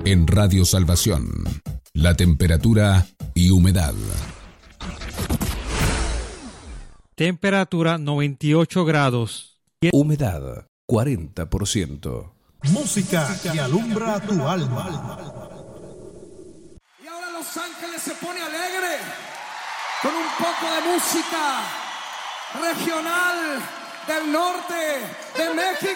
En Radio Salvación, la temperatura y humedad. Temperatura 98 grados. Humedad 40%. Música que alumbra tu alma. Y ahora Los Ángeles se pone alegre con un poco de música regional del norte de México.